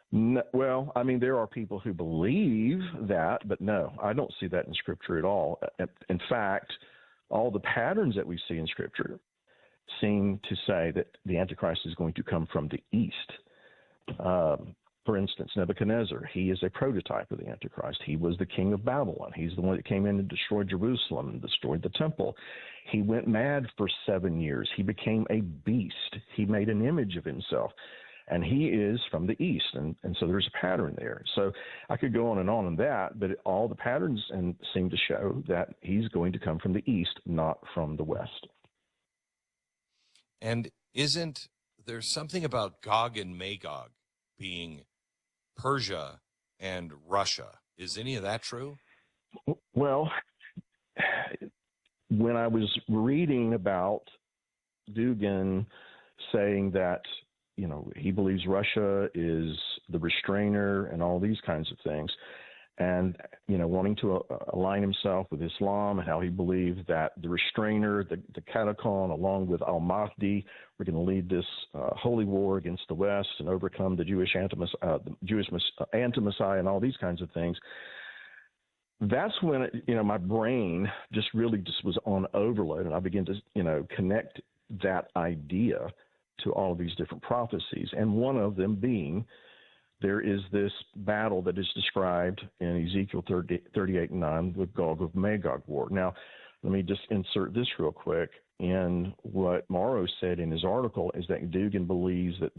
Well, I mean, there are people who believe that, but no, I don't see that in Scripture at all. In fact, all the patterns that we see in Scripture seem to say that the Antichrist is going to come from the east. For instance, Nebuchadnezzar, he is a prototype of the Antichrist. He was the king of Babylon. He's the one that came in and destroyed Jerusalem and destroyed the temple. He went mad for 7 years. He became a beast. He made an image of himself. And he is from the east, and so there's a pattern there. So I could go on that, but all the patterns seem to show that he's going to come from the east, not from the west. And isn't there something about Gog and Magog being Persia and Russia? Is any of that true? Well, when I was reading about Dugin saying that, he believes Russia is the restrainer and all these kinds of things, and, wanting to align himself with Islam and how he believed that the restrainer, the Catacon, along with al-Mahdi, were going to lead this holy war against the West and overcome the Jewish anti-Messiah and all these kinds of things. That's when, my brain just was on overload, and I began to, connect that idea to all of these different prophecies, and one of them being there is this battle that is described in Ezekiel 38:9, the Gog of Magog war. Now, let me just insert this real quick. And what Morrow said in his article is that Dugin believes that